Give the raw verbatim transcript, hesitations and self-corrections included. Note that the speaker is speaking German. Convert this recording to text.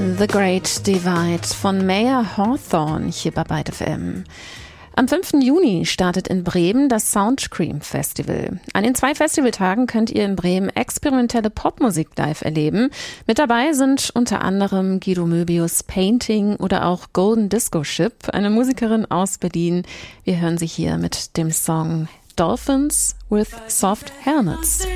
The Great Divide von Mayer Hawthorne hier bei Byte F M. Am fünften Juni startet in Bremen das Soundcream Festival. An den zwei Festivaltagen könnt ihr in Bremen experimentelle Popmusik live erleben. Mit dabei sind unter anderem Guido Möbius Painting oder auch Golden Disco Ship, eine Musikerin aus Berlin. Wir hören sie hier mit dem Song Dolphins with Soft Helmets.